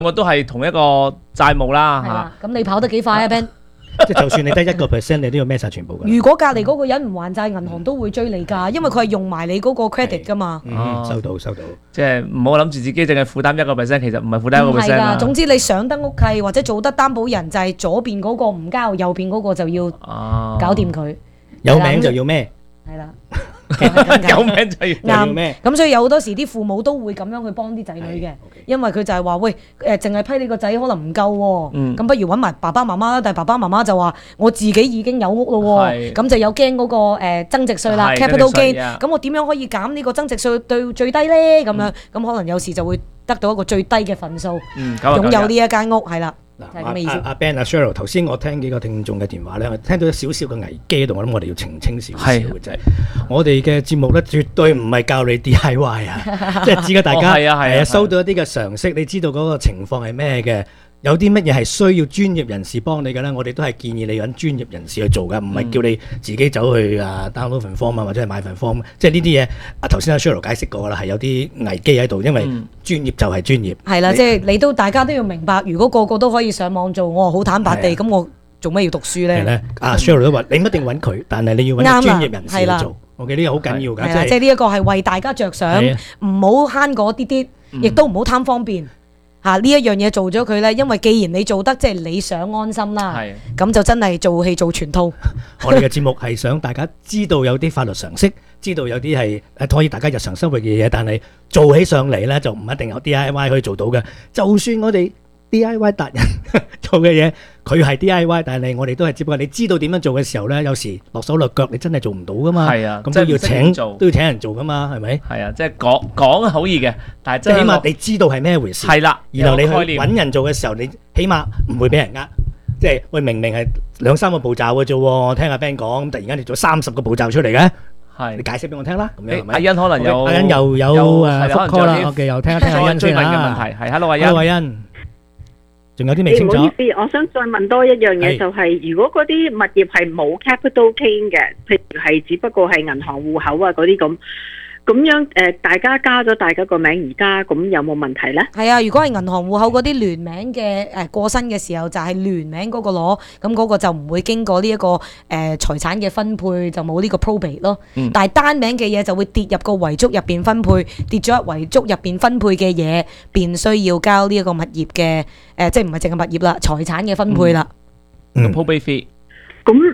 我都係同一個債務啦嚇。 係啦，咁你跑得幾快啊 Ben？ 即係就算你得1%，你都要孭晒全部㗎。 如果隔離嗰個人唔還債，銀行都會追你㗎，因為佢係用埋你嗰個 credit 㗎嘛。 收到。 即係唔好諗住自己淨係負擔1%，其實唔係負擔唔係 1%啦。 㗎，總之你上得屋契或者做得擔保人，就係左邊嗰個唔交，右邊嗰個就要搞掂佢。 有名就要孭。 係啦。 有名就要啱，咁所以有好多時啲父母都會咁樣去幫啲仔女嘅，因為佢就係話喂淨係批你個仔可能唔夠喎，咁不如揾埋爸爸媽媽啦。但係爸爸媽媽就話我自己已經有屋咯喎，咁就有驚嗰個增值稅啦 capital gain，咁我點樣可以減呢個增值稅到最低咧？咁樣咁可能有時就會得到一個最低嘅份數，擁有呢一間屋係啦。 阿 Ben 阿 Cheryl， 頭先我聽幾個聽眾嘅電話咧，我聽到少少嘅危機喺度，我諗我哋要澄清少少嘅就係，我哋嘅節目咧絕對唔係教你 DIY 啊，即係指嘅大家收到一啲嘅常識，你知道嗰個情況係咩嘅。有啲乜嘢係需要專業人士幫你嘅咧？我哋都係建議你揾專業人士去做嘅，唔係叫你自己走去download 份 form 啊，或者係買份 form。即係呢啲嘢，頭先阿 Cheryl 解釋過啦，係有啲危機喺度，因為專業就係專業。係啦，即係你都大家都要明白，如果個個都可以上網做，我好坦白地，咁我做咩要讀書咧？係咧， 阿 Cheryl 都話你唔一定揾佢，但係你要揾專業人士去做。OK，呢個好緊要㗎， 即係呢一個係為大家着想，唔好慳嗰啲啲，亦都唔好貪方便。呢一樣嘢做咗佢咧，因為既然你做得即係你想安心啦，咁就真係做戲做全套。 我哋嘅節目係想大家知道有啲法律常識，知道有啲係可以大家日常生活嘅嘢，但係做起上嚟咧就唔一定有 DIY 可以做到嘅。就算我哋 DIY 達人做嘅嘢，佢係 DIY， 但係我哋都係只不過你知道點樣做嘅時候咧，有時落手落腳你真係做唔到噶嘛。係啊，咁都要請人做噶嘛，係咪？係啊， 即係講好易嘅，但係即係起碼你知道係咩回事。 係啦， 然後你去揾人做嘅時候，你起碼唔會俾人呃。即係喂，明明係2-3個步驟嘅啫喎，我聽阿 Ben 講，咁突然間你做30個步驟出嚟嘅。係，你解釋俾我聽啦。咁樣係咪？ 阿欣可能有， 阿欣又有復 call 啦。OK，又聽一聽阿欣先啦。 追問嘅問題係，Hello 阿欣。 Hello 阿欣。仲有啲未清楚？ 唔好意思，我想再問多一樣嘢，就係如果嗰啲物業係冇 capital gain 嘅，譬如係只不過係銀行戶口啊嗰啲咁樣大家加咗大家個名而家，咁有冇問題呢？ 係啊，如果係銀行戶口嗰啲聯名嘅過身嘅時候，就係聯名嗰個攞，咁嗰個就唔會經過呢一個財產嘅分配，就冇呢個 probate 咯。但係單名嘅嘢就會跌入個遺囑入邊分配，跌咗入遺囑入邊分配嘅嘢，便需要交呢一個物業嘅即係唔係淨係物業啦，財產嘅分配啦。 probate fee。 咁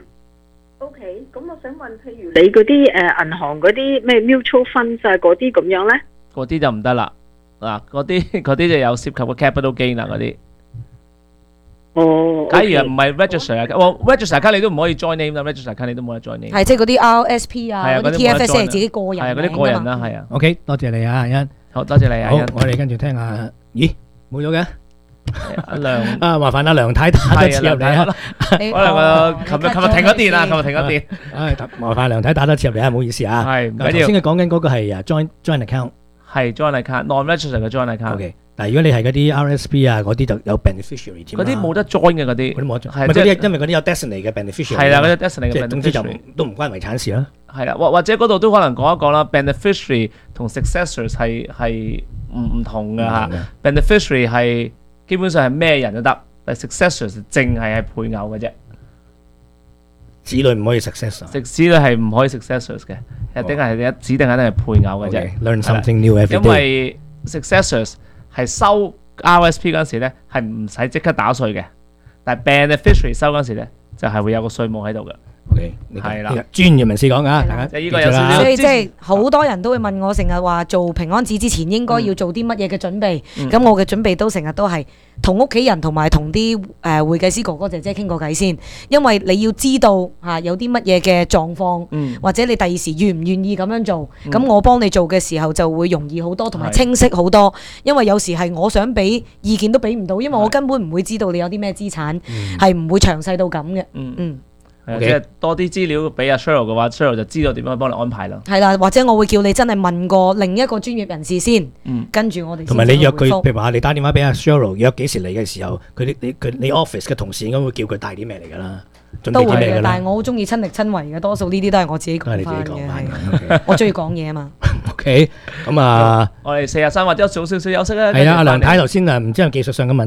OK， 咁我想問，譬如你嗰啲銀行嗰啲咩 mutual funds 啊嗰啲咁樣咧？ 嗰啲就唔得啦，嗱嗰啲就有涉及個 capital gain 啦嗰啲。 哦。 假如唔係 register account，register account 你都唔可以 join name 啦 ，register account 你都冇得 join name。 係即係嗰啲 RSP 啊，嗰啲 TFS 係自己個人名㗎嘛。係嗰啲個人啦，係啊。 OK， 多謝你啊，阿欣。 好多謝你啊， 好，我哋跟住聽下。咦，冇咗嘅。 阿梁麻煩阿梁太打多次入嚟啊！ 可能我琴日停咗電啊，琴日停咗電。 麻煩梁太打多次入嚟啊，唔好意思啊。係，頭先佢講緊嗰個係joint account， 係 joint account，non-registered 嘅 joint account。 OK，但係如果你係嗰啲 RSP 啊，嗰啲就有 beneficiary 添。 嗰啲冇得 join 嘅嗰啲， 嗰啲冇得 join。係即係因為嗰啲有 destiny 嘅 beneficiary。係啦，嗰啲 destiny 嘅 beneficiary。 總之就都唔關遺產事啦。 係啦，或者嗰度都可能講一講啦。beneficiary 同 successors 係唔同嘅嚇。beneficiary 係基本上係咩人都得，但係 successors 淨係配偶嘅啫。 子女唔可以 successor。 子女係唔可以 successors 嘅，一定係指定係配偶嘅啫。 Learn something new every day。 因為 successors 係收 RSP 嗰陣時咧係唔使即刻打稅嘅，但係 beneficiary 收嗰陣時咧就係會有個稅務喺度嘅。 OK，係啦，專業人士講㗎，大家就呢個有少少。 所以即係好多人都會問我，成日話做平安紙之前應該要做啲乜嘢嘅準備。咁我嘅準備都成日都係同屋企人同埋同啲會計師哥哥姐姐傾過偈先，因為你要知道有啲乜嘢嘅狀況，或者你第二時願唔願意咁樣做，咁我幫你做嘅時候就會容易好多，同埋清晰好多。因為有時係我想俾意見都俾唔到，因為我根本唔會知道你有啲咩資產，係唔會詳細到咁嘅。 即係多啲資料俾阿 Cheryl 嘅話 ，Cheryl 就知道點樣幫你安排啦。 係啦，或者我會叫你真係問過另一個專業人士先，跟住我哋。 同埋你約佢，譬如話你打電話俾阿 Cheryl 約幾時嚟嘅時候，你 office 嘅同事應該會叫佢帶啲咩嚟㗎啦，準備啲咩㗎啦。 但係我好中意親力親為嘅，多數呢啲都係我自己講翻嘅，係我中意講嘢啊嘛。 OK，咁啊， 我哋43或者早少少休息啦。 係啊，阿梁太頭先唔知係技術上嘅問